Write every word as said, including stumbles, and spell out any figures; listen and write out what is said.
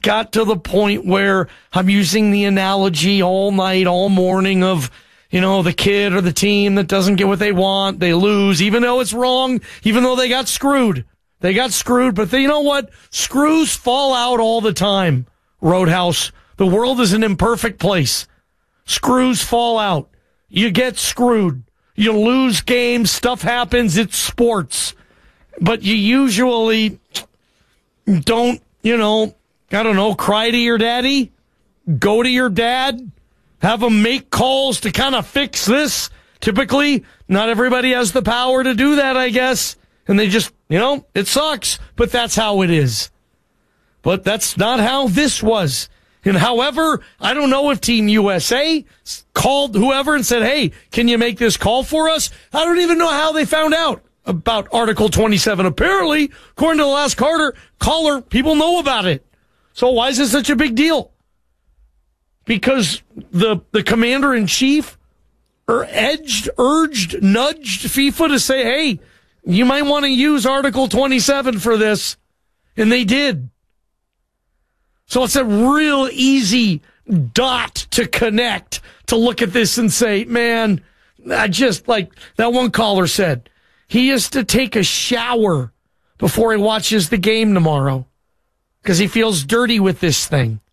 got to the point where I'm using the analogy all night, all morning of, you know, the kid or the team that doesn't get what they want. They lose, even though it's wrong, even though they got screwed. They got screwed, but they, you know what? Screws fall out all the time, Roadhouse. The world is an imperfect place. Screws fall out. You get screwed. You lose games. Stuff happens. It's sports. But you usually don't, you know, I don't know, cry to your daddy, go to your dad, have him make calls to kind of fix this. Typically, not everybody has the power to do that, I guess. And they just, you know, it sucks, but that's how it is. But that's not how this was. And however, I don't know if Team U S A called whoever and said, hey, can you make this call for us? I don't even know how they found out about Article twenty-seven. Apparently, according to the last Carter caller, people know about it. So why is this such a big deal? Because the the commander-in-chief er, edged, urged, nudged FIFA to say, hey, you might want to use Article twenty-seven for this. And they did. So it's a real easy dot to connect to look at this and say, man, I just, like that one caller said, he has to take a shower before he watches the game tomorrow because he feels dirty with this thing.